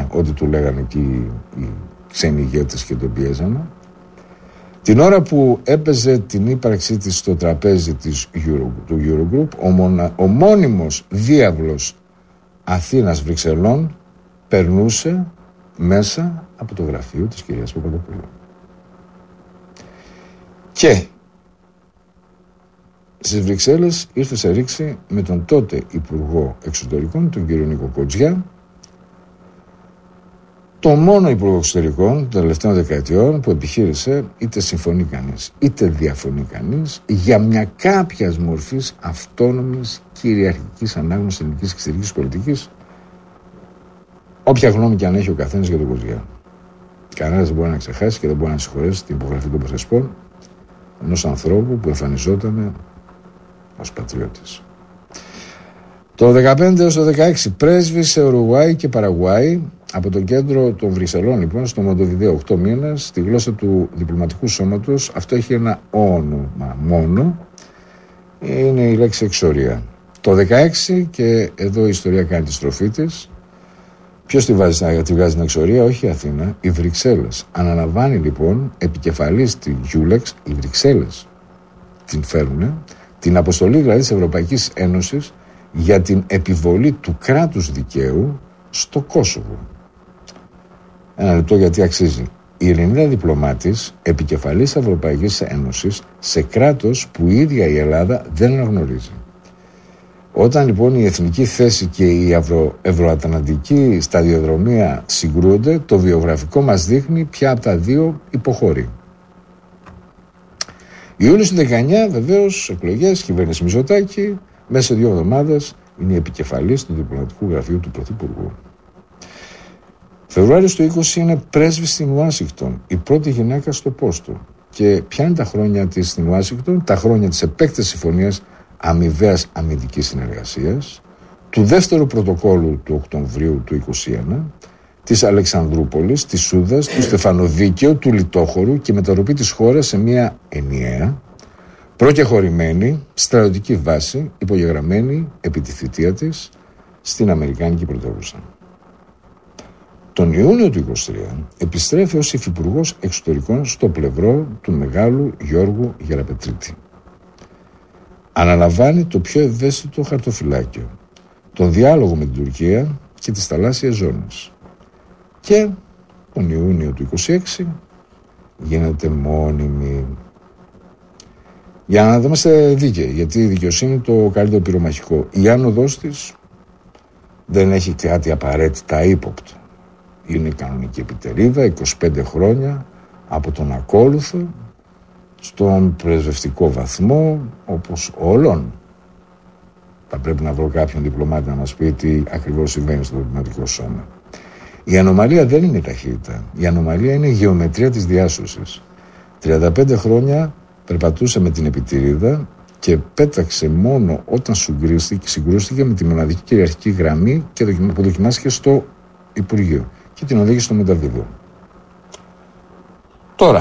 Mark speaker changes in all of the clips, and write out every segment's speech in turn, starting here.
Speaker 1: έκανε ό,τι του λέγανε εκεί οι ξένοι ηγέτες και τον πιέζανε. Την ώρα που έπαιζε την ύπαρξή της στο τραπέζι του Eurogroup, ο μόνιμος διάβλος Αθήνας Βρυξελών περνούσε μέσα από το γραφείο της κυρίας Παπαδοπούλου. Και στις Βρυξέλλες ήρθε σε ρήξη με τον τότε Υπουργό Εξωτερικών, τον κύριο Νίκο Κοτζιά, το μόνο Υπουργό Εξωτερικών των τελευταίων δεκαετιών που επιχείρησε, είτε συμφωνεί κανείς είτε διαφωνεί κανείς, για μια κάποιας μορφής αυτόνομης κυριαρχικής ανάγνωσης ελληνικής εξωτερικής πολιτικής, όποια γνώμη και αν έχει ο καθένας για τον Κοτζιά. Κανένας δεν μπορεί να ξεχάσει και δεν μπορεί να συγχωρέσει την υπογραφή των Πρεσπών ενός ανθρώπου που εμφανιζόταν ως πατριώτης. Το 2015 έως το 2016 πρέσβης σε Ουρουγουάη και Παραγουάη, από το κέντρο των Βρυξελών λοιπόν στο Μοντοβιδέο 8 μήνες, στη γλώσσα του διπλωματικού σώματος. Αυτό έχει ένα όνομα μόνο, είναι η λέξη εξορία. Το 2016, και εδώ η ιστορία κάνει τη στροφή της, ποιος τη βγάζει την εξορία? Όχι η Αθήνα, οι Βρυξέλλες. Αναλαμβάνει λοιπόν επικεφαλής τη Γιούλεξ, οι Βρυξέλλες την φέρνουνε, την αποστολή δηλαδή της Ευρωπαϊκής Ένωσης για την επιβολή του κράτους δικαίου στο Κόσοβο. Ένα λεπτό, γιατί αξίζει. Η Ελληνίδα διπλωμάτης επικεφαλής Ευρωπαϊκής Ένωσης σε κράτος που η ίδια η Ελλάδα δεν αναγνωρίζει. Όταν λοιπόν η εθνική θέση και η ευρωατλαντική σταδιοδρομία συγκρούονται, το βιογραφικό μας δείχνει ποια από τα δύο υποχωρεί. Ιούλιος του 19, βεβαίως, εκλογές, κυβέρνηση Μητσοτάκη, μέσα σε 2 εβδομάδες είναι η επικεφαλής του διπλωματικού γραφείου του Πρωθυπουργού. Φεβρουάριος του 20 είναι πρέσβης στην Ουάσιγκτον, η πρώτη γυναίκα στο πόστο. Και ποια είναι τα χρόνια της στην Ουάσιγκτον? Τα χρόνια της επέκτασης συμφωνίας αμοιβαίας αμυντικής συνεργασίας, του δεύτερου πρωτοκόλου του Οκτωβρίου του 2021, της Αλεξανδρούπολης, της Σούδας, του Στεφανοδίκαιου, του Λιτόχωρου και μετατροπή της χώρας σε μια ενιαία, προκεχωρημένη, στρατιωτική βάση, υπογεγραμμένη επί τη θητεία της στην Αμερικάνικη πρωτεύουσα. Τον Ιούνιο του 2023 επιστρέφει ως υφυπουργός εξωτερικών στο πλευρό του μεγάλου Γιώργου Γεραπετρίτη. Αναλαμβάνει το πιο ευαίσθητο χαρτοφυλάκιο, τον διάλογο με την Τουρκία και τις θαλάσσιες ζώνες. Και τον Ιούνιο του 2026 γίνεται μόνιμη. Για να είμαστε δίκαιοι, γιατί η δικαιοσύνη είναι το καλύτερο πυρομαχικό. Η άνοδος της δεν έχει κάτι απαραίτητα ύποπτο. Είναι κανονική επιτερίδα, 25 χρόνια από τον ακόλουθο στον πρεσβευτικό βαθμό, όπως όλων. Θα πρέπει να βρω κάποιον διπλωμάτη να μας πει τι ακριβώς συμβαίνει στο διπλωματικό σώμα. Η ανομαλία δεν είναι η ταχύτητα. Η ανομαλία είναι η γεωμετρία της διάσωσης. 35 χρόνια περπατούσε με την επιτηρίδα και πέταξε μόνο όταν συγκρούστηκε με τη μοναδική κυριαρχική γραμμή που δοκιμάστηκε στο Υπουργείο και την οδήγησε στο Μεταβίδιο. Τώρα,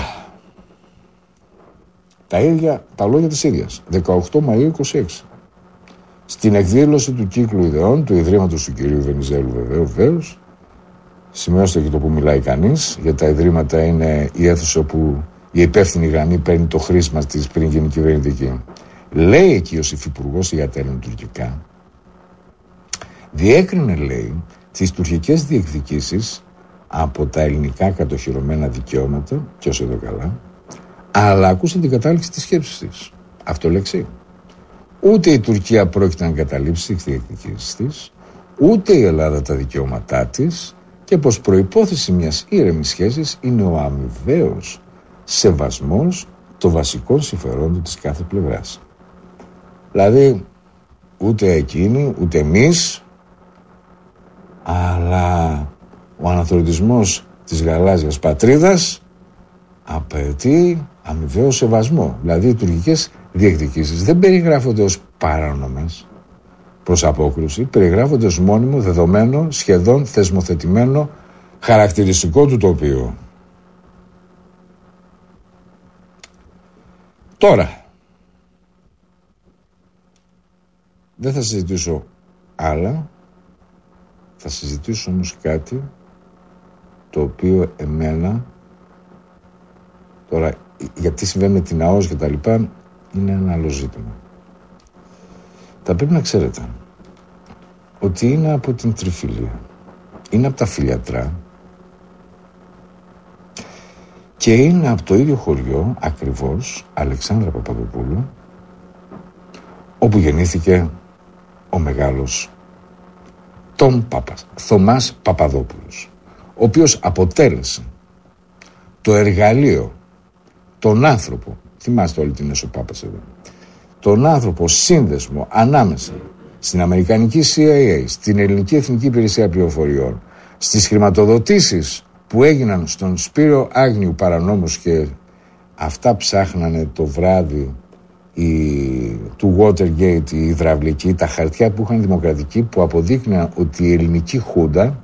Speaker 1: τα λόγια της ίδιας, 18 Μαΐου 26. Στην εκδήλωση του κύκλου ιδεών του Ιδρύματος του κυρίου Βενιζέλου, βεβαίως, σημειώστε και το που μιλάει κανείς, γιατί τα ιδρύματα είναι η αίθουσα όπου η υπεύθυνη γραμμή παίρνει το χρήσμα της πριν γίνει κυβερνητική. Λέει εκεί ως υφυπουργός για τα ελληνοτουρκικά, διέκρινε, λέει, τις τουρκικές διεκδικήσεις από τα ελληνικά κατοχυρωμένα δικαιώματα, και ως εδώ καλά, αλλά άκουσε την κατάληξη της σκέψης της. Αυτό λέξη. Ούτε η Τουρκία πρόκειται να εγκαταλείψει τις διεκδικήσεις της, ούτε η Ελλάδα τα δικαιώματά της, και πως προϋπόθεση μιας ήρεμης σχέσης είναι ο αμοιβαίος σεβασμός των βασικών συμφερόντων της κάθε πλευράς. Δηλαδή, ούτε εκείνοι, ούτε εμείς, αλλά ο αναθεωρητισμός της γαλάζιας πατρίδας απαιτεί αμοιβαίο σεβασμό. Δηλαδή, οι τουρκικές διεκδικήσεις δεν περιγράφονται ως παράνομες προς απόκρουση, περιγράφονται ως μόνιμο, δεδομένο, σχεδόν θεσμοθετημένο χαρακτηριστικό του τοπίου. Τώρα, δεν θα συζητήσω άλλα, θα συζητήσω όμως κάτι το οποίο εμένα, τώρα γιατί συμβαίνει με την ΑΟΣ και τα λοιπά, είναι ένα άλλο ζήτημα. Θα πρέπει να ξέρετε ότι είναι από την Τριφυλία, είναι από τα Φιλιατρά και είναι από το ίδιο χωριό ακριβώς, Αλεξάνδρα Παπαδοπούλου, όπου γεννήθηκε ο μεγάλος Τον Πάπας, Θωμάς Παπαδόπουλος, ο οποίος αποτέλεσε το εργαλείο, τον άνθρωπο, θυμάστε όλοι την Πάπας εδώ, τον άνθρωπο σύνδεσμο ανάμεσα στην Αμερικανική CIA, στην Ελληνική Εθνική Υπηρεσία Πληροφοριών, στις χρηματοδοτήσεις που έγιναν στον Σπύρο Άγνιου παρανόμους, και αυτά ψάχνανε το βράδυ του Watergate, η υδραυλική, τα χαρτιά που είχαν δημοκρατικοί, που αποδείκνυαν ότι η ελληνική Χούντα,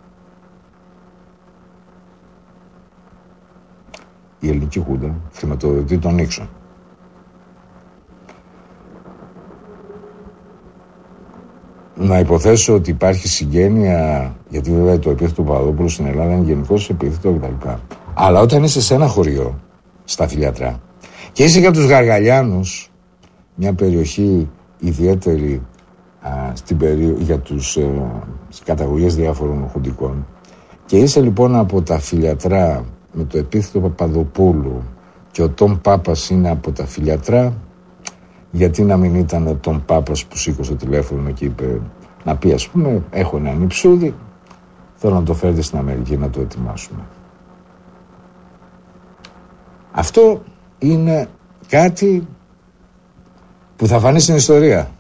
Speaker 1: χρηματοδοτεί τον Νίξον. Να υποθέσω ότι υπάρχει συγγένεια, γιατί βέβαια το επίθετο του Παπαδόπουλου στην Ελλάδα είναι γενικώς επίθετο κτλ. Αλλά όταν είσαι σε ένα χωριό, στα Φιλιατρά, και είσαι για τους Γαργαλιάνους, μια περιοχή ιδιαίτερη για τους καταγωγές διάφορων χουντικών, και είσαι λοιπόν από τα Φιλιατρά με το επίθετο Παπαδοπούλου και ο Τον Πάπας είναι από τα Φιλιατρά, γιατί να μην ήταν ο Τον Πάπας που σήκωσε το τηλέφωνο και είπε, να πει ας πούμε, έχω ένα νυψούδι, θέλω να το φέρετε στην Αμερική να το ετοιμάσουμε. Αυτό είναι κάτι που θα φανεί στην ιστορία.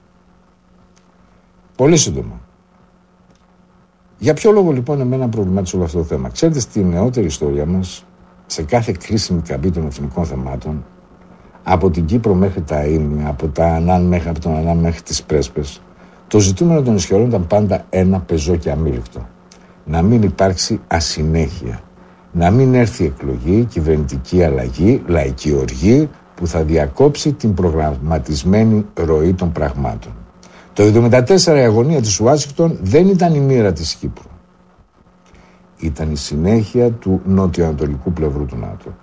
Speaker 1: Πολύ σύντομα. Για ποιο λόγο λοιπόν εμένα προβλημάτισε όλο αυτό το θέμα? Ξέρετε, στη νεότερη ιστορία μας, σε κάθε κρίσιμη καμπή των εθνικών θεμάτων, από την Κύπρο μέχρι τα Αΐμνια, από τον Ανάν μέχρι τις Πρέσπες, το ζητούμενο των ισχυρών ήταν πάντα ένα πεζό και αμήλικτο. Να μην υπάρξει ασυνέχεια. Να μην έρθει εκλογή, κυβερνητική αλλαγή, λαϊκή οργή που θα διακόψει την προγραμματισμένη ροή των πραγμάτων. Το 1974 η αγωνία της Ουάσιγκτον δεν ήταν η μοίρα της Κύπρου. Ήταν η συνέχεια του νοτιοανατολικού πλευρού του ΝΑΤΟ.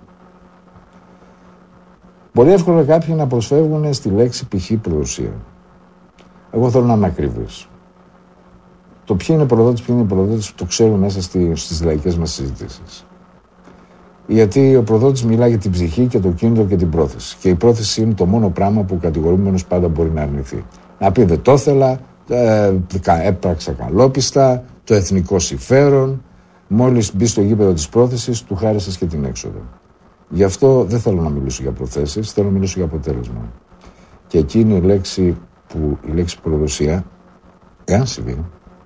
Speaker 1: Πολύ εύκολα κάποιοι να προσφεύγουν στη λέξη π.χ. προδοσία. Εγώ θέλω να είμαι ακριβής. Το ποιοι είναι προδότης, το ξέρουμε μέσα στις λαϊκές μας συζητήσεις. Γιατί ο προδότης μιλάει για την ψυχή και το κίνητρο και την πρόθεση. Και η πρόθεση είναι το μόνο πράγμα που ο κατηγορούμενος πάντα μπορεί να αρνηθεί. Να πει δεν το ήθελα, έπραξα καλόπιστα, το εθνικό συμφέρον, μόλις μπει στο γήπεδο της πρόθεσης, του χάρισες και την έξοδο. Γι' αυτό δεν θέλω να μιλήσω για προθέσεις, θέλω να μιλήσω για αποτέλεσμα. Και εκείνη η λέξη προδοσία, εάν συμβεί,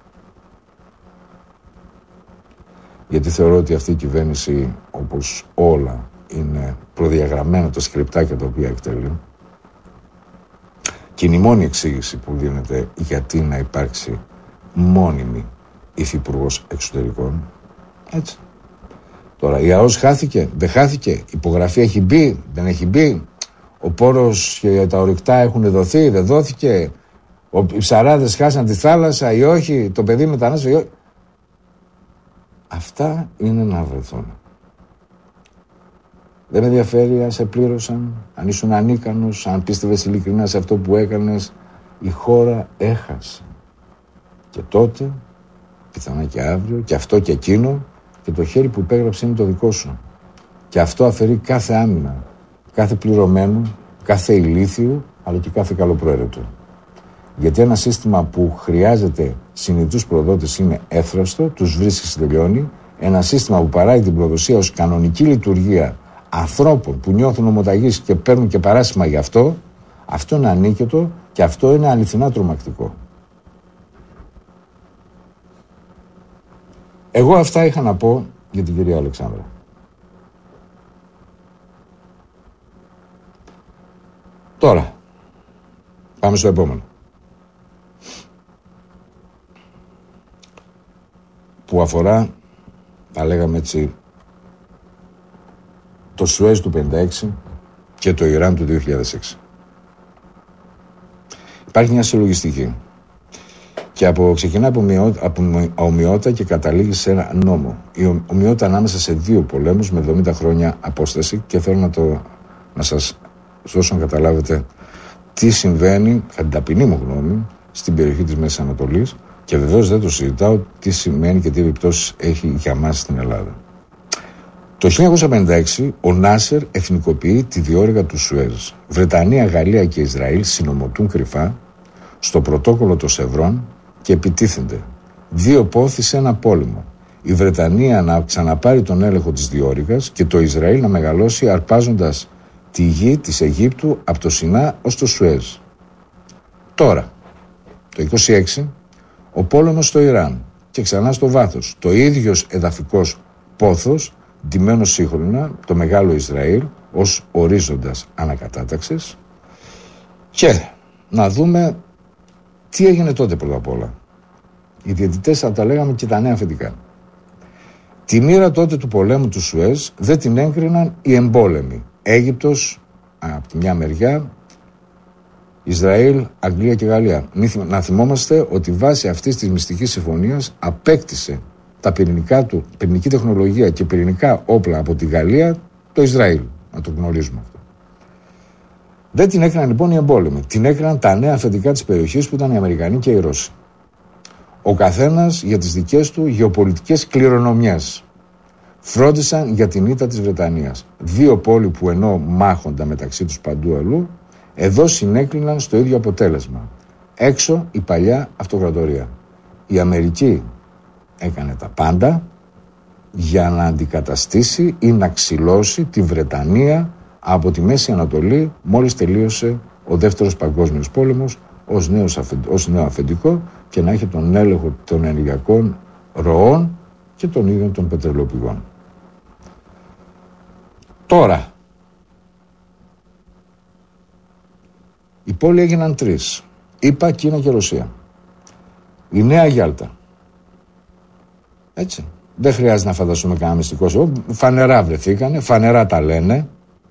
Speaker 1: γιατί θεωρώ ότι αυτή η κυβέρνηση, όπως όλα, είναι προδιαγραμμένα τα σκριπτάκια τα οποία εκτελεί, και είναι η μόνη εξήγηση που δίνεται γιατί να υπάρξει μόνιμη υφυπουργός εξωτερικών, έτσι. Τώρα, η ΑΟΣ χάθηκε, δεν χάθηκε, η υπογραφή έχει μπει, δεν έχει μπει, ο πόρος και τα ορυκτά έχουν δοθεί, δεν δόθηκε, οι ψαράδες χάσαν τη θάλασσα ή όχι, το παιδί μετανάστη ή όχι. Αυτά είναι να βρεθούν. Δεν με ενδιαφέρει αν σε πλήρωσαν, αν ήσουν ανίκανος, αν πίστευες ειλικρινά σε αυτό που έκανες. Η χώρα έχασε. Και τότε, πιθανά και αύριο, και αυτό και εκείνο, και το χέρι που υπέγραψε είναι το δικό σου. Και αυτό αφαιρεί κάθε άμυνα, κάθε πληρωμένο, κάθε ηλίθιου, αλλά και κάθε καλοπροαίρετο. Γιατί ένα σύστημα που χρειάζεται συνειδητούς προδότες είναι εύθραυστο, τους βρίσκεις, τελειώνει. Ένα σύστημα που παράγει την προδοσία ως κανονική λειτουργία ανθρώπων που νιώθουν ομοταγείς και παίρνουν και παράσημα γι' αυτό, αυτό είναι ανίκαιτο και αυτό είναι αληθινά τρομακτικό. Εγώ αυτά είχα να πω για την κυρία Αλεξάνδρα. Τώρα, πάμε στο επόμενο. Που αφορά, τα λέγαμε έτσι, το Σουέζ του 1956 και το Ιράν του 2006. Υπάρχει μια συλλογιστική. Και ξεκινά από ομοιότητα και καταλήγει σε ένα νόμο. Η ομοιότητα ανάμεσα σε δύο πολέμους με 70 χρόνια απόσταση, και θέλω να σας δώσω να καταλάβετε τι συμβαίνει, κατά την ταπεινή μου γνώμη, στην περιοχή της Μέσης Ανατολής, και βεβαίως δεν το συζητάω τι σημαίνει και τι επιπτώσεις έχει για μας στην Ελλάδα. Το 1956 ο Νάσερ εθνικοποιεί τη διόρυγα του Σουέζ. Βρετανία, Γαλλία και Ισραήλ συνομωτούν κρυφά στο πρωτόκολλο των Σευρών και επιτίθενται. Δύο πόθη σε ένα πόλεμο. Η Βρετανία να ξαναπάρει τον έλεγχο της διόρυγας και το Ισραήλ να μεγαλώσει αρπάζοντας τη γη της Αιγύπτου από το Σινά ως το Σουέζ. Τώρα, το 1926, ο πόλεμος στο Ιράν και ξανά στο βάθος. Το ίδιος εδαφικός πόθος, ντυμένο σύγχρονα, το μεγάλο Ισραήλ ως ορίζοντας ανακατάταξης. Και να δούμε τι έγινε τότε πρώτα απ' όλα. Οι διαιτητές θα τα λέγαμε και τα νέα αφεντικά. Τη μοίρα τότε του πολέμου του Σουέζ δεν την έγκριναν οι εμπόλεμοι. Αίγυπτος από τη μια μεριά, Ισραήλ, Αγγλία και Γαλλία. Να θυμόμαστε ότι βάσει αυτής της μυστικής συμφωνίας απέκτησε τα πυρηνική τεχνολογία και πυρηνικά όπλα από τη Γαλλία το Ισραήλ. Να το γνωρίζουμε αυτό. Δεν την έκαναν λοιπόν οι εμπόλεμοι. Την έκαναν τα νέα αφεντικά της περιοχής που ήταν οι Αμερικανοί και οι Ρώσοι. Ο καθένας για τις δικές του γεωπολιτικές κληρονομιές. Φρόντισαν για την ήττα της Βρετανίας. Δύο πόλοι που ενώ μάχονταν μεταξύ τους παντού αλλού, εδώ συνέκλειναν στο ίδιο αποτέλεσμα. Έξω η παλιά αυτοκρατορία. Η Αμερική έκανε τα πάντα για να αντικαταστήσει ή να ξυλώσει τη Βρετανία από τη Μέση Ανατολή μόλις τελείωσε ο Δεύτερος Παγκόσμιος Πόλεμος ως νέο αφεντικό και να έχει τον έλεγχο των ενεργειακών ροών και των ίδιων των πετρελαιοπηγών. Τώρα, οι πόλοι έγιναν τρεις. ΗΠΑ, Κίνα και Ρωσία. Η Νέα Γιάλτα. Έτσι. Δεν χρειάζεται να φανταστούμε κανένα μυστικό. Φανερά βρεθήκανε, φανερά τα λένε.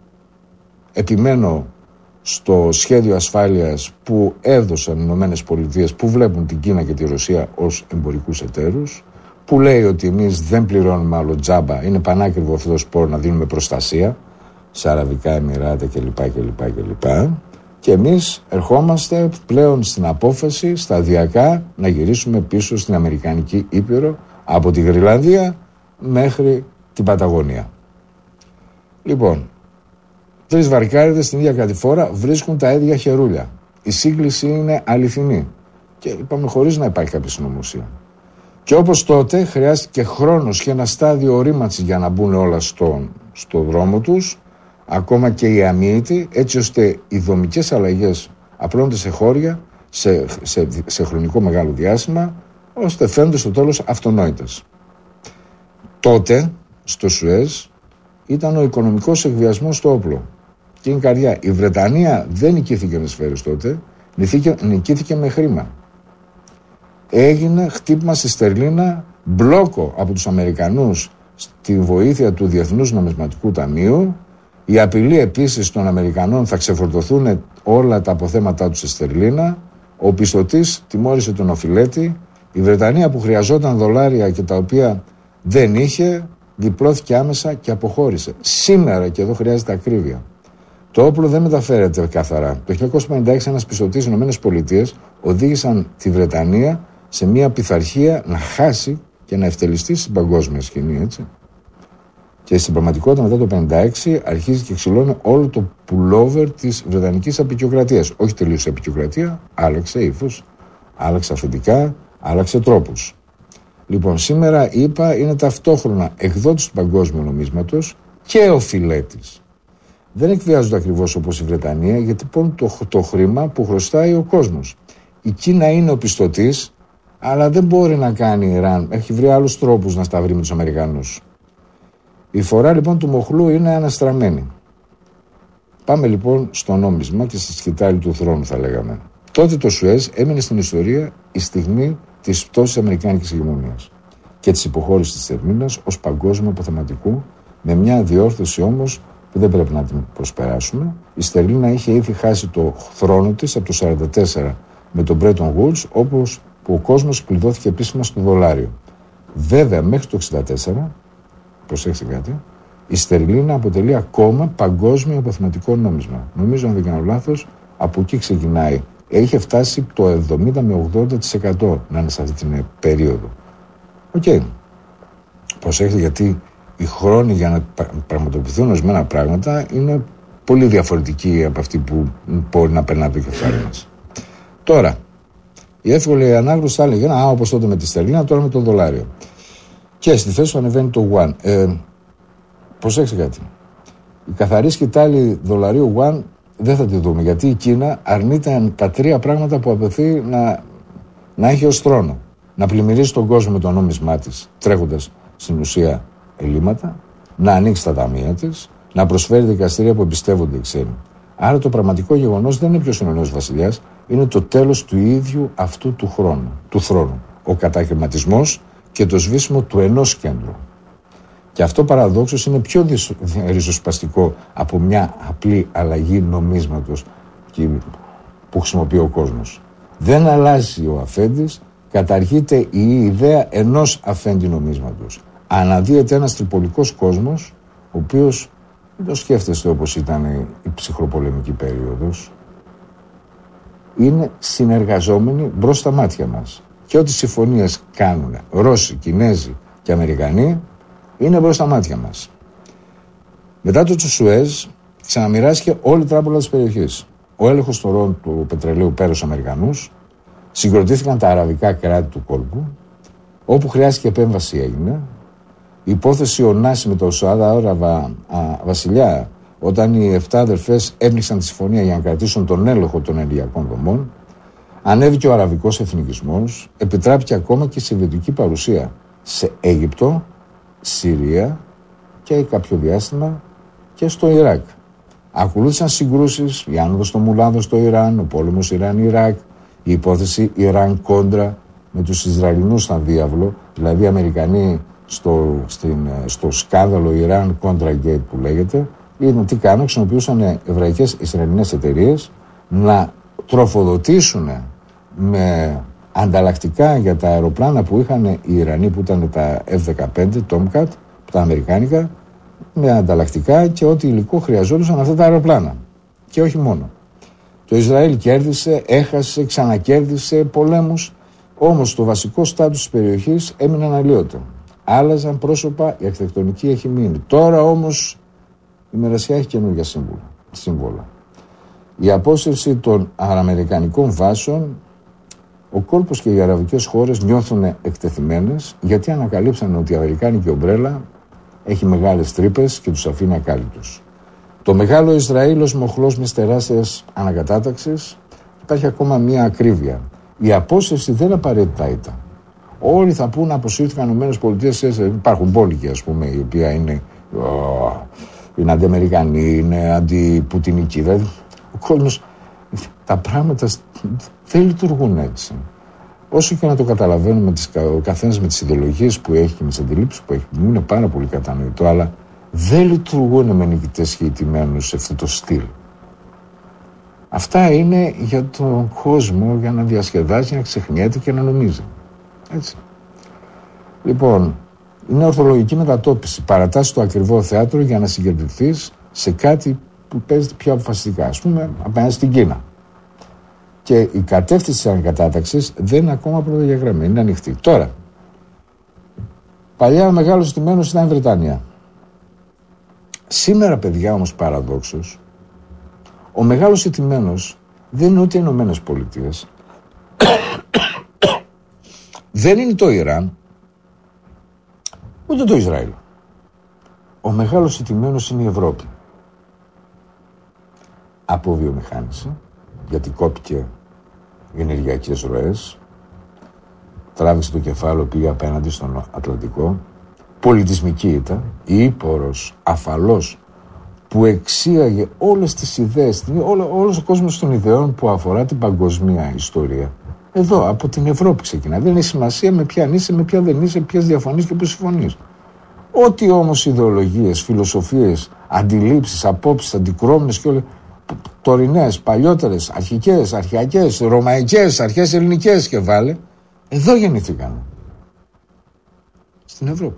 Speaker 1: Επιμένω στο σχέδιο ασφάλειας που έδωσαν οι Ηνωμένες Πολιτείες, που βλέπουν την Κίνα και τη Ρωσία ως εμπορικούς εταίρους, που λέει ότι εμείς δεν πληρώνουμε άλλο τζάμπα, είναι πανάκριβο αυτό το σπόρο να δίνουμε προστασία σε Αραβικά Εμιράτα κλπ. Και εμείς ερχόμαστε πλέον στην απόφαση σταδιακά να γυρίσουμε πίσω στην Αμερικανική Ήπειρο από τη Γροιλανδία μέχρι την Παταγωνία. Λοιπόν, τρεις βαρκάριδες την ίδια κατηφόρα βρίσκουν τα ίδια χερούλια. Η σύγκληση είναι αληθινή. Και είπαμε χωρίς να υπάρχει κάποια συνωμοσία. Και όπως τότε χρειάστηκε χρόνος και ένα στάδιο ορίμανσης για να μπουν όλα στο δρόμο τους, ακόμα και οι αμύητοι, έτσι ώστε οι δομικές αλλαγές απλώνται σε χώρια, σε χρονικό μεγάλο διάστημα, ώστε φαίνονται στο τέλος αυτονόητες. Τότε, στο Σουέζ, ήταν ο οικονομικός εκβιασμός στο όπλο. Και είναι καρδιά. Η Βρετανία δεν νικήθηκε με σφαίρες τότε, νικήθηκε με χρήμα. Έγινε χτύπημα στη Στερλίνα, μπλόκο από τους Αμερικανούς στη βοήθεια του Διεθνούς Νομισματικού Ταμείου. Η απειλή επίσης των Αμερικανών θα ξεφορτωθούν όλα τα αποθέματά τους στη Στερλίνα. Ο πιστωτής τιμώρησε τον οφειλέτη. Η Βρετανία που χρειαζόταν δολάρια και τα οποία δεν είχε, διπλώθηκε άμεσα και αποχώρησε. Σήμερα, και εδώ χρειάζεται ακρίβεια, το όπλο δεν μεταφέρεται καθαρά. Το 1956 ένας πιστωτής στις ΗΠΑ οδήγησαν τη Βρετανία σε μια πειθαρχία να χάσει και να ευτελιστεί στην παγκόσμια σκηνή, έτσι. Και στην πραγματικότητα μετά το 1956 αρχίζει και ξυλώνει όλο το pullover της Βρετανικής απεικιοκρατίας. Όχι τελείως η απεικιοκρατία, άλλαξε ύφος, άλλαξε αφεντικά, άλλαξε τρόπους. Λοιπόν, σήμερα είπα είναι ταυτόχρονα εκδότης του παγκόσμιου νομίσματος και οφειλέτης. Δεν εκβιάζονται ακριβώς όπως η Βρετανία, γιατί πόνουν το χρήμα που χρωστάει ο κόσμος. Η Κίνα είναι ο πιστωτής, αλλά δεν μπορεί να κάνει Ιράν. Έχει βρει άλλους τρόπους να στα βρει με τους Αμερικανούς. Η φορά λοιπόν του μοχλού είναι αναστραμμένη. Πάμε λοιπόν στο νόμισμα και στη σκητάλη του θρόνου, θα λέγαμε. Τότε το Σουέζ έμεινε στην ιστορία η στιγμή της πτώσης αμερικάνικης ηγεμονίας και της υποχώρησης της Στερλίνας ως παγκόσμιο αποθεματικού, με μια διόρθωση όμως που δεν πρέπει να την προσπεράσουμε. Η Στερλίνα είχε ήδη χάσει το θρόνο της από το 1944 με τον Bretton Woods, όπως που ο κόσμος κλειδώθηκε επίσημα στο δολάριο. Βέβαια, μέχρι το 1964, προσέξτε κάτι, η στερλίνα αποτελεί ακόμα παγκόσμιο αποθεματικό νόμισμα. Νομίζω, αν δεν κάνω λάθος, από εκεί ξεκινάει. Είχε φτάσει το 70 με 80% να είναι σε αυτή την περίοδο. Οκ. Προσέξτε, γιατί οι χρόνοι για να πραγματοποιηθούν ορισμένα πράγματα είναι πολύ διαφορετικοί από αυτοί που μπορεί να περνά το κεφάλι μας. Τώρα, η εύκολη ανάγνωση θα έλεγε όπως τότε με τη στερλίνα, τώρα με το δολάριο. Και στη θέση του ανεβαίνει το yuan. Προσέξτε κάτι. Η καθαρή σκητάλη δολαρίου yuan δεν θα τη δούμε, γιατί η Κίνα αρνείται τα τρία πράγματα που απαιτεί να έχει ως θρόνο. Να πλημμυρίσει τον κόσμο με το νόμισμά της, τρέχοντας στην ουσία ελλείμματα, να ανοίξει τα ταμεία της, να προσφέρει δικαστήρια που εμπιστεύονται οι ξένοι. Άρα το πραγματικό γεγονός δεν είναι ποιος είναι ο νέος βασιλιάς, είναι το τέλος του ίδιου αυτού του θρόνου. Ο κατακαιρματισμός και το σβήσιμο του ενός κέντρου. Και αυτό παραδόξως είναι πιο ριζοσπαστικό από μια απλή αλλαγή νομίσματος που χρησιμοποιεί ο κόσμος. Δεν αλλάζει ο αφέντης, καταργείται η ιδέα ενός αφέντη νομίσματος. Αναδύεται ένας τριπολικός κόσμος, ο οποίος δεν το σκέφτεστε όπως ήταν η ψυχροπολεμική περίοδος. Είναι συνεργαζόμενοι μπρος στα μάτια μας. Και ό,τι συμφωνίες κάνουν Ρώσοι, Κινέζοι και Αμερικανοί είναι μπρος στα μάτια μας. Μετά το Σουέζ ξαναμοιράστηκε όλη η τράπουλα της περιοχής. Ο έλεγχος των ροών του πετρελαίου πέρασε στους Αμερικανούς, συγκροτήθηκαν τα αραβικά κράτη του κόλπου, όπου χρειάστηκε επέμβαση έγινε. Η υπόθεση Ωνάση με το Σαούδα Άραβα βασιλιά, όταν οι 7 αδερφές έπνιξαν τη συμφωνία για να κρατήσουν τον έλεγχο των ενεργειακών δομών, ανέβηκε ο αραβικός εθνικισμός, επιτράπηκε ακόμα και η σοβιετική παρουσία σε Αίγυπτο, Συρία και κάποιο διάστημα και στο Ιράκ. Ακολούθησαν συγκρούσεις, η άνοδος των Μουλάδων στο Ιράν, ο πόλεμος Ιράν-Ιράκ, η υπόθεση Ιράν-Κόντρα με τους Ισραηλινούς σαν διάβλο, δηλαδή οι Αμερικανοί στο σκάνδαλο Ιράν-Κόντρα Γκέιτ που λέγεται, είδαν τι κάνουν, χρησιμοποιούσαν εβραϊκές Ισραηλινές εταιρείες να τροφοδοτήσουν με ανταλλακτικά για τα αεροπλάνα που είχαν οι Ιρανοί, που ήταν τα F-15 Tomcat, τα αμερικάνικα, με ανταλλακτικά και ό,τι υλικό χρειαζόντουσαν αυτά τα αεροπλάνα. Και όχι μόνο. Το Ισραήλ κέρδισε, έχασε, ξανακέρδισε πολέμους, όμως το βασικό στάτους της περιοχής έμεινε αναλύωτο. Άλλαζαν πρόσωπα, η αρχιτεκτονική έχει μείνει. Τώρα όμως η μοιρασιά έχει καινούργια σύμβολα. Η απόσυρση των αμερικανικών βάσεων, ο κόλπος και οι αραβικές χώρες νιώθουν εκτεθειμένες, γιατί ανακαλύψαν ότι η αμερικάνικη ομπρέλα έχει μεγάλες τρύπες και τους αφήνει ακάλυπτους. Το μεγάλο Ισραήλ ως μοχλός μιας τεράστιας ανακατάταξης, υπάρχει ακόμα μία ακρίβεια. Η απόσυρση δεν απαραίτητα ήταν. Όλοι θα πούν να αποσύρθηκαν οι ΗΠΑ. Υπάρχουν πόλικοι, ας πούμε, οι οποίοι είναι αντιαμερικανοί, είναι αντιπουτινικοί. Δηλαδή, ο κόσμος, τα πράγματα δεν λειτουργούν έτσι. Όσο και να το καταλαβαίνουμε ο καθένας με τις ιδεολογίες που έχει και με τις αντιλήψεις που έχει, είναι πάρα πολύ κατανοητό, αλλά δεν λειτουργούν με νικητές και ηττημένους σε αυτό το στυλ. Αυτά είναι για τον κόσμο, για να διασκεδάζει, να ξεχνιέται και να νομίζει. Έτσι. Λοιπόν, είναι ορθολογική μετατόπιση. Παρατάσσει το ακριβό θέατρο για να συγκεντρωθείς σε κάτι που παίζεται πιο αποφασιστικά. Ας πούμε, απέναντι στην Κίνα. Και η κατεύθυνση της ανακατάταξης δεν είναι ακόμα προδιαγραμμένη, είναι ανοιχτή. Τώρα, παλιά ο μεγάλος ηττημένος ήταν η Βρετανία. Σήμερα, παιδιά, όμως παραδόξως, ο μεγάλος ηττημένος δεν είναι ούτε οι Ηνωμένες Πολιτείες, δεν είναι το Ιράν, ούτε το Ισραήλ. Ο μεγάλος ηττημένος είναι η Ευρώπη. Από βιομηχάνηση, γιατί κόπηκε οι ενεργειακές ροές, τράβηξε το κεφάλαιο, πήγε απέναντι στον Ατλαντικό, πολιτισμική ήταν, ύπορος, αφαλός, που εξήγαγε όλες τις ιδέες, όλος ο κόσμος των ιδεών που αφορά την παγκοσμία ιστορία. Εδώ, από την Ευρώπη ξεκινά. Δεν έχει σημασία με ποια είσαι, με ποια δεν είσαι, ποιες διαφωνείς και πού συμφωνείς. Ό,τι όμως ιδεολογίες, φιλοσοφίες, αντιλήψεις, απόψεις, αντικρώμενες και όλα, τωρινές, παλιότερες, αρχικές, αρχαιακές, ρωμαϊκές, αρχές ελληνικές και βάλε, Εδώ γεννηθήκανε. Στην Ευρώπη.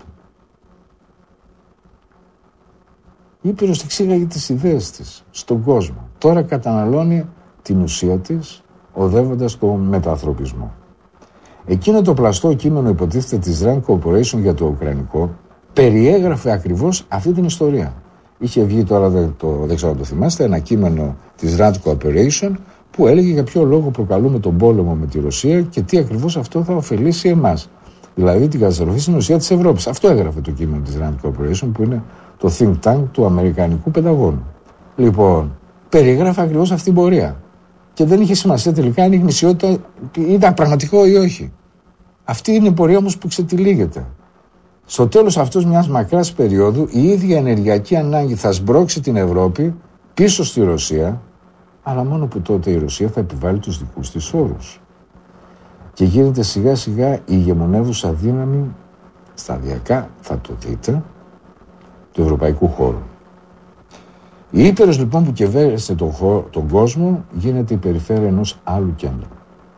Speaker 1: Η Ήπειρος εξήγαγε τις ιδέες της στον κόσμο. Τώρα καταναλώνει την ουσία της, οδεύοντας τον μετανθρωπισμό. Εκείνο το πλαστό κείμενο, υποτίθεται, της Rand Corporation για το Ουκρανικό, περιέγραφε ακριβώς αυτή την ιστορία. Είχε βγει τώρα, δεν ξέρω αν το θυμάστε, ένα κείμενο της Rand Corporation που έλεγε για ποιο λόγο προκαλούμε τον πόλεμο με τη Ρωσία και τι ακριβώς αυτό θα ωφελήσει εμάς. Δηλαδή την καταστροφή στην ουσία της Ευρώπης. Αυτό έγραφε το κείμενο της Rand Corporation, που είναι το think tank του Αμερικανικού Πενταγώνου. Λοιπόν, περιγράφει ακριβώς αυτή την πορεία. Και δεν είχε σημασία τελικά αν η γνησιότητα ήταν πραγματικό ή όχι. Αυτή είναι η πορεία όμως που ξετυλίγεται. Στο τέλος αυτός μιας μακράς περίοδου, η ίδια ενεργειακή ανάγκη θα σμπρώξει την Ευρώπη πίσω στη Ρωσία, αλλά μόνο που τότε η Ρωσία θα επιβάλλει τους δικούς της όρους. Και γίνεται σιγά σιγά η ηγεμονεύουσα δύναμη, σταδιακά θα το δείτε, του ευρωπαϊκού χώρου. Η Ήπειρος λοιπόν που κυβέρνησε τον κόσμο γίνεται η περιφέρεια ενός άλλου κέντρου.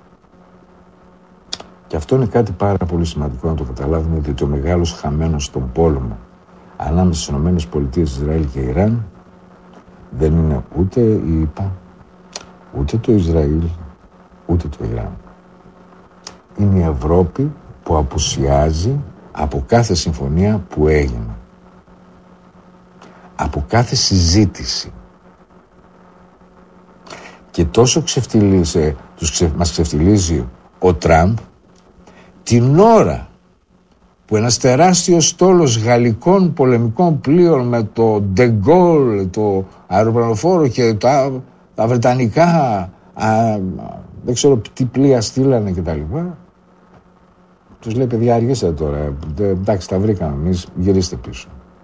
Speaker 1: Και αυτό είναι κάτι πάρα πολύ σημαντικό να το καταλάβουμε, διότι ο μεγάλος χαμένος στον πόλεμο ανάμεσα στις ΗΠΑ, Ισραήλ και Ιράν δεν είναι ούτε η ΗΠΑ, ούτε το Ισραήλ, ούτε το Ιράν. Είναι η Ευρώπη που απουσιάζει από κάθε συμφωνία που έγινε. Από κάθε συζήτηση. Και τόσο μας ξεφτιλίζει ο Τραμπ την ώρα που ένας τεράστιος στόλος γαλλικών πολεμικών πλοίων με το De Gaulle, το αεροπλανοφόρο και τα βρετανικά δεν ξέρω τι πλοία στείλανε και τα λοιπά, τους λέει, παιδιά, αργήσατε τώρα, εντάξει, τα βρήκαμε εμείς, γυρίστε πίσω.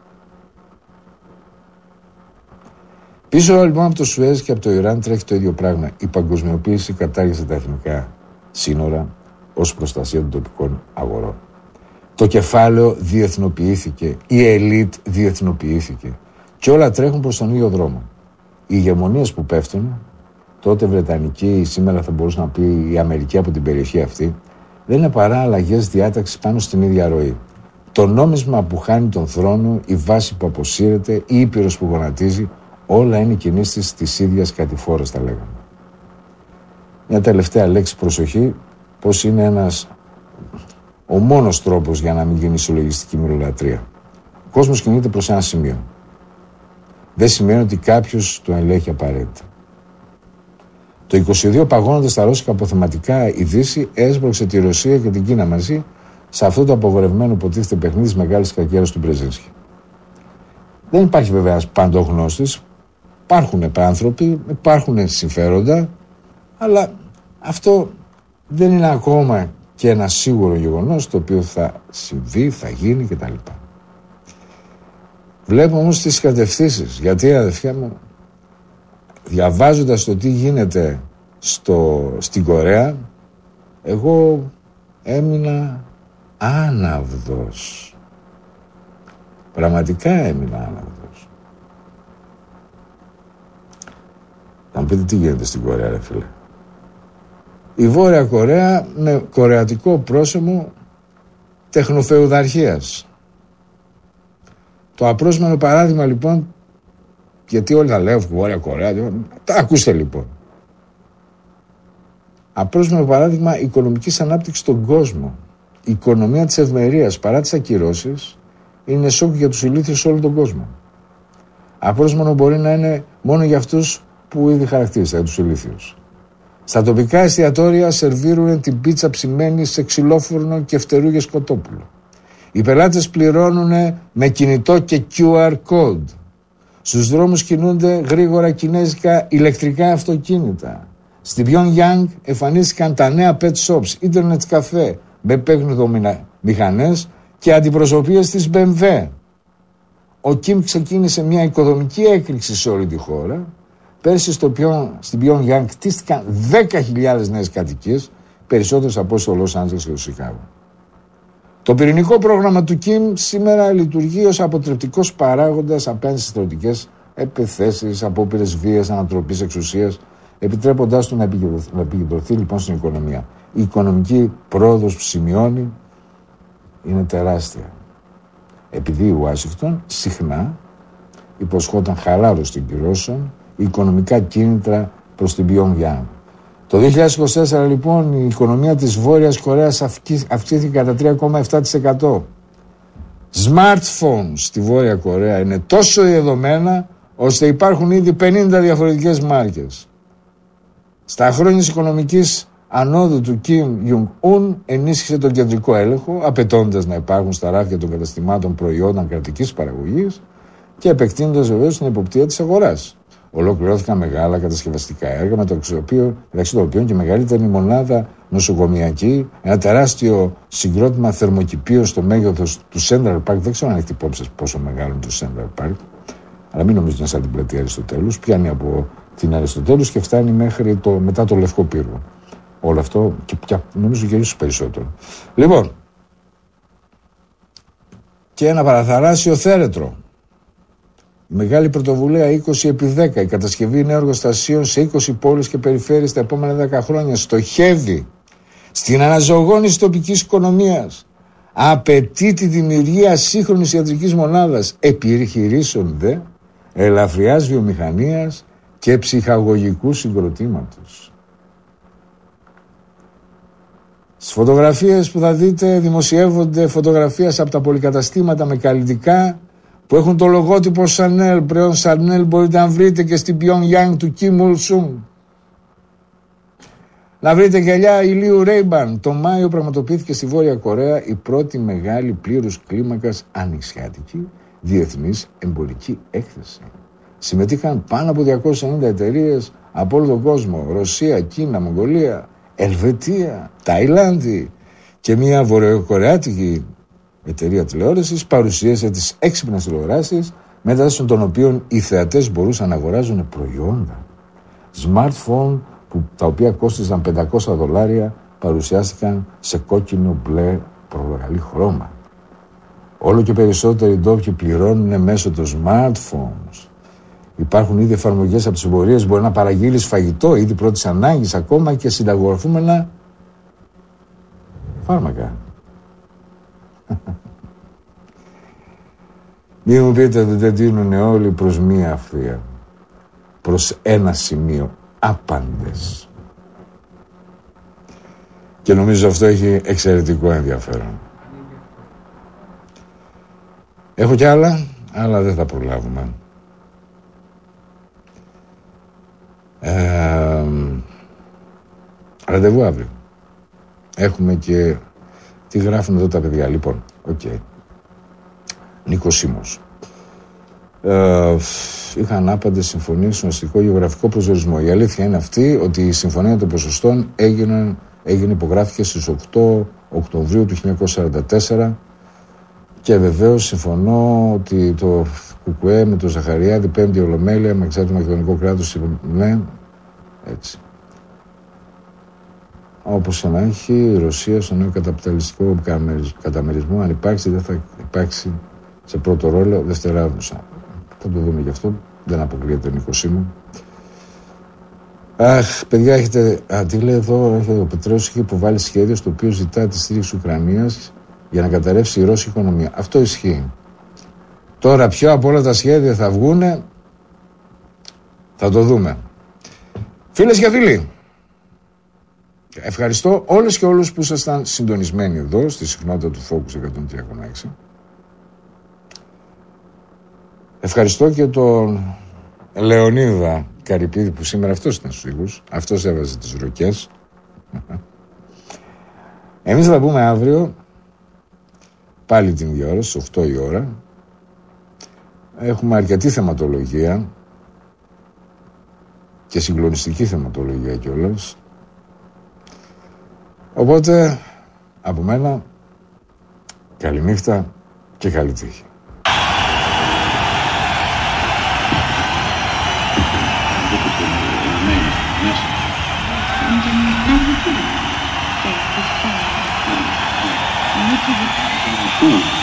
Speaker 1: Πίσω λοιπόν από το Σουέζ και από το Ιράν τρέχει το ίδιο πράγμα. Η παγκοσμιοποίηση κατάργησε τα εθνικά σύνορα ως προστασία των τοπικών αγορών. Το κεφάλαιο διεθνοποιήθηκε, η ελίτ διεθνοποιήθηκε και όλα τρέχουν προς τον ίδιο δρόμο. Οι ηγεμονίες που πέφτουν, τότε Βρετανική, σήμερα θα μπορούσε να πει η Αμερική από την περιοχή αυτή, δεν είναι παρά αλλαγές διάταξης πάνω στην ίδια ροή. Το νόμισμα που χάνει τον θρόνο, η βάση που αποσύρεται, η Ήπειρος που γονατίζει, όλα είναι κινήσεις της ίδιας κατηφόρας, τα λέγαμε. Μια τελευταία λέξη, προσοχή, πως είναι ο μόνος τρόπος για να μην γίνει συλλογιστική μυρολατρεία. Ο κόσμος κινείται προς ένα σημείο. Δεν σημαίνει ότι κάποιος το ελέγχει απαραίτητα. Το 22, παγώνοντας τα ρώσικα αποθεματικά, η Δύση έσπρωξε τη Ρωσία και την Κίνα μαζί σε αυτό το απογορευμένο υποτίθεται παιχνίδι της μεγάλης κακέρας του Μπρεζίνσκι. Δεν υπάρχει βέβαια ένας παντογνώστης. Υπάρχουν άνθρωποι, υπάρχουν συμφέροντα, αλλά αυτό δεν είναι ακόμα και ένα σίγουρο γεγονός το οποίο θα συμβεί, θα γίνει κτλ. Βλέπω όμως τις κατευθύνσεις, γιατί αδερφιά μου, διαβάζοντας το τι γίνεται στην Κορέα, εγώ έμεινα άναυδος. Πραγματικά έμεινα άναυδος. Θα μου πείτε τι γίνεται στην Κορέα, ρε φίλε. Η Βόρεια Κορέα με κορεατικό πρόσημο τεχνοφεουδαρχίας. Το απρόσμενο παράδειγμα λοιπόν, γιατί όλοι τα λέω Βόρεια Κορέα, τα ακούστε λοιπόν. Απρόσμενο παράδειγμα οικονομικής ανάπτυξης στον κόσμο. Η οικονομία της ευμερίας παρά τις ακυρώσεις είναι σοκ για τους ηλίθιους σε όλο τον κόσμο. Απρόσμενο μπορεί να είναι μόνο για αυτούς που ήδη χαρακτήρισα, για τους ηλίθιους. Στα τοπικά εστιατόρια σερβίρουν την πίτσα ψημένη σε ξυλόφουρνο και φτερούγες κοτόπουλο. Οι πελάτες πληρώνουν με κινητό και QR code. Στους δρόμους κινούνται γρήγορα κινέζικα ηλεκτρικά αυτοκίνητα. Στην Pyongyang εμφανίστηκαν τα νέα pet shops, ίντερνετ καφέ, μπεπέγνουδο μηχανές και αντιπροσωπείες της BMW. Ο Κιμ ξεκίνησε μια οικοδομική έκρηξη σε όλη τη χώρα. Πέρσι στην Pyongyang κτίστηκαν 10.000 νέες κατοικίες, περισσότερες από όσο το Λος Άντζελες και το Σικάγο. Το πυρηνικό πρόγραμμα του Κιμ σήμερα λειτουργεί ως αποτρεπτικός παράγοντας απέναντι στις στρατιωτικές επιθέσεις, απόπειρες βίας, ανατροπής εξουσίας, επιτρέποντάς του να επικεντρωθεί λοιπόν στην οικονομία. η οικονομική πρόοδος που σημειώνει είναι τεράστια. Επειδή η Ουάσιγκτον συχνά υποσχόταν χαλάρωση των κυρώσεων, οικονομικά κίνητρα προς την Pyongyang. Το 2024 λοιπόν η οικονομία της Βόρειας Κορέας αυξήθηκε κατά 3,7%. Smartphones στη Βόρεια Κορέα είναι τόσο διαδομένα ώστε υπάρχουν ήδη 50 διαφορετικές μάρκες. Στα χρόνια της οικονομικής ανόδου του Kim Jong-un ενίσχυσε τον κεντρικό έλεγχο, απαιτώντας να υπάρχουν στα ράφια των καταστημάτων προϊόντων κρατικής παραγωγής και επεκτείνοντας βεβαίως την εποπτεία της αγοράς. Ολοκληρώθηκαν μεγάλα κατασκευαστικά έργα, μεταξύ των οποίων και μεγαλύτερη μονάδα νοσοκομιακή, ένα τεράστιο συγκρότημα θερμοκηπίων στο μέγεθος του Central Park. Δεν ξέρω αν έχετε υπόψη σας πόσο μεγάλο είναι το Central Park, αλλά μην νομίζετε να σαν την πλατεία Αριστοτέλους. Πιάνει από την Αριστοτέλους και φτάνει μέχρι μετά το Λευκό Πύργο. Όλο αυτό και νομίζω και ίσως περισσότερο. Λοιπόν, και ένα παραθαλάσσιο θέρετρο. Η μεγάλη πρωτοβουλία 20x10, η κατασκευή νέων εργοστασίων σε 20 πόλεις και περιφέρειες τα επόμενα 10 χρόνια, στοχεύει στην αναζωογόνηση τοπικής οικονομίας. Απαιτεί τη δημιουργία σύγχρονης ιατρικής μονάδας, επιχειρήσεων δε, ελαφριάς βιομηχανίας και ψυχαγωγικού συγκροτήματος. Στις φωτογραφίες που θα δείτε δημοσιεύονται φωτογραφίες από τα πολυκαταστήματα με καλλιτικά που έχουν το λογότυπο Chanel. Πλέον Chanel μπορείτε να βρείτε και στην Pyongyang του Kim Il-sung. Να βρείτε γυαλιά ηλίου Ray-Ban. Το Μάιο πραγματοποιήθηκε στη Βόρεια Κορέα η πρώτη μεγάλη πλήρους κλίμακας ανοιξιάτικη διεθνής εμπορική έκθεση. Συμμετείχαν πάνω από 290 εταιρείες από όλο τον κόσμο. Ρωσία, Κίνα, Μογγολία, Ελβετία, Ταϊλάνδη και μια βορειοκορεάτικη εταιρεία τηλεόρασης παρουσίασε τις έξυπνες τηλεοράσεις μεταξύ των οποίων οι θεατές μπορούσαν να αγοράζουν προϊόντα. Smartphone τα οποία κόστιζαν $500 παρουσιάστηκαν σε κόκκινο μπλε προβραλή χρώμα. Όλο και περισσότεροι ντόπιοι πληρώνουν μέσω των smartphones. Υπάρχουν ήδη εφαρμογές από τις εμπορίες, μπορεί να παραγγείλεις φαγητό ήδη πρώτης ανάγκης, ακόμα και συνταγογραφούμενα φάρμακα. Μην μου πείτε ότι δεν τείνουν όλοι προς μία αυθεία, προς ένα σημείο, άπαντες. Και νομίζω αυτό έχει εξαιρετικό ενδιαφέρον. Έχω κι άλλα, αλλά δεν θα προλάβουμε. Ραντεβού αύριο. Έχουμε και τι γράφουν εδώ τα παιδιά. Λοιπόν, Νίκος Σίμος. Είχαν άπαντες συμφωνίες στον αστικό γεωγραφικό προσδιορισμό. Η αλήθεια είναι αυτή ότι η συμφωνία των ποσοστών υπογράφηκε στις 8 Οκτωβρίου του 1944 και βεβαίως συμφωνώ ότι το ΚΚΕ με τον Ζαχαριάδη, πέμπτη ολομέλεια, με εξάρτητο μακεδονικό κράτος, ναι, έτσι. Όπως και να έχει, η Ρωσία στο νέο καταπιταλιστικό καταμερισμό, αν υπάρξει, δεν θα υπάρξει σε πρώτο ρόλο δευτεράβουσα. Θα το δούμε γι' αυτό, δεν αποκλείεται Νίκος μου. Αχ, παιδιά, έχετε, τι λέει εδώ, ο Πετρέος έχει υποβάλει σχέδιο στο οποίο ζητά τη στήριξη Ουκρανίας για να καταρρεύσει η Ρώσικη οικονομία. Αυτό ισχύει. Τώρα ποιο από όλα τα σχέδια θα βγούνε, θα το δούμε. Φίλες και φίλοι, ευχαριστώ όλες και όλους που ήσασταν συντονισμένοι εδώ στη συχνότητα του Focus 103,6. Ευχαριστώ και τον Λεωνίδα Καρυπίδη που σήμερα αυτός ήταν στους ήχους, αυτός έβαζε τις ροκές. Εμείς θα πούμε αύριο πάλι την ίδια ώρα, στις 8 η ώρα. Έχουμε αρκετή θεματολογία και συγκλονιστική θεματολογία κιόλας. Οπότε, από μένα, καληνύχτα και καλή τύχη.
Speaker 2: Ooh.